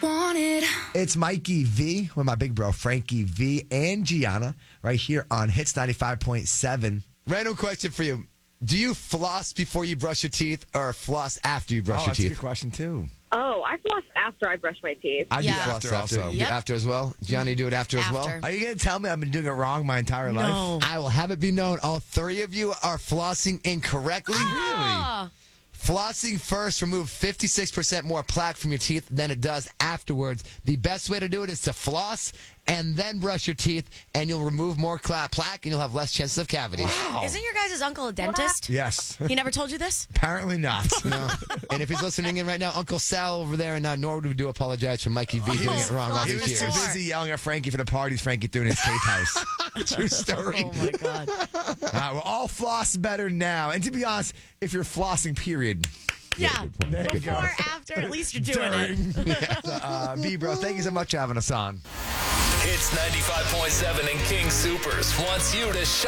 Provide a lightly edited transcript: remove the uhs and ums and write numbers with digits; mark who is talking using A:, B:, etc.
A: It's Mikey V with my big bro Frankie V and Gianna right here on Hits 95.7.
B: Random question for you. Do you floss before you brush your teeth or floss after you brush your
A: That's a
B: teeth?
A: good question, too.
C: Oh, I floss after I brush my teeth.
A: I do
D: Yeah.
A: floss after.
D: Yep.
B: After as well? Gianni, you do it after as well?
A: Are you going to tell me I've been doing it wrong my entire life?
B: I will have it be known all three of you are flossing incorrectly.
D: Oh.
B: Flossing first remove 56% more plaque from your teeth than it does afterwards. The best way to do it is to floss and then brush your teeth, and you'll remove more plaque and you'll have less chances of cavities.
D: Isn't your guys' uncle a dentist?
A: Yes.
D: He never told you this?
A: Apparently not.
B: No. And if he's listening in right now, Uncle Sal over there in Norwood, we do apologize for Mikey V doing it wrong all
A: He
B: these
A: was too
B: years.
A: busy yelling at Frankie for the parties Frankie threw in his tape house. True story.
D: Oh, my God.
A: We're all floss better now. And to be honest, if you're flossing, period.
D: Yeah.
A: There you
D: Before,
A: go.
D: after, at least you're doing it.
A: B-Bro, thank you so much for having us on.
E: Hits 95.7 and King Soopers wants you to